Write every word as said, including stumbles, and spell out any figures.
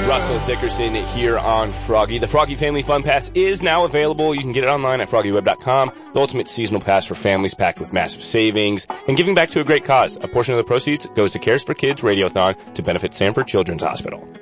Russell Dickerson here on Froggy. The Froggy Family Fun Pass is now available. You can get it online at froggy web dot com. The ultimate seasonal pass for families packed with massive savings and giving back to a great cause. A portion of the proceeds goes to Cares for Kids Radiothon to benefit Sanford Children's Hospital.